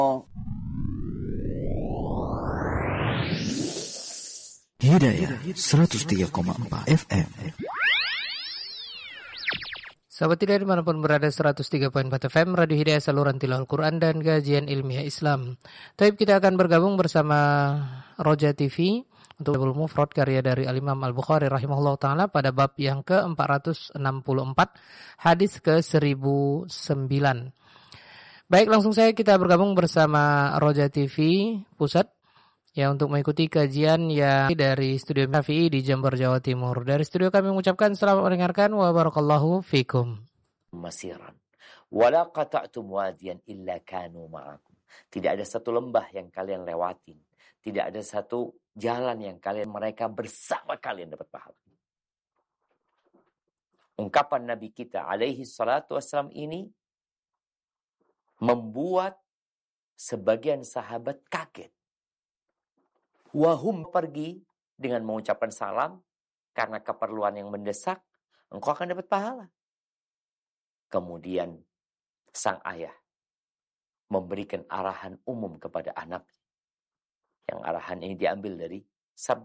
Hidayah 103,4 FM. Sahabat Hidayah dimanapun berada, 103.4 FM Radio Hidayah, saluran tilawah Al-Quran dan kajian ilmiah Islam. Taib, kita akan bergabung bersama Roja TV untuk Al Mufrad karya dari Al-Imam Al-Bukhari rahimahullah ta'ala pada bab yang ke-464 hadis ke-1009. Baik, langsung saja kita bergabung bersama Roja TV Pusat ya untuk mengikuti kajian yang dari Studio Syafi'i di Jember, Jawa Timur. Dari studio kami mengucapkan selamat mendengarkan wa barakallahu fikum. Masiran wala qata'tum wadiyan illa kanu ma'akum. Tidak ada satu lembah yang kalian lewatin, tidak ada satu jalan yang mereka bersama kalian dapat pahala. Ungkapan Nabi kita alaihi salatu wassalam ini membuat sebagian sahabat kaget. Wahum pergi dengan mengucapkan salam karena keperluan yang mendesak, engkau akan dapat pahala. Kemudian sang ayah memberikan arahan umum kepada anak. Yang arahan ini diambil dari sabda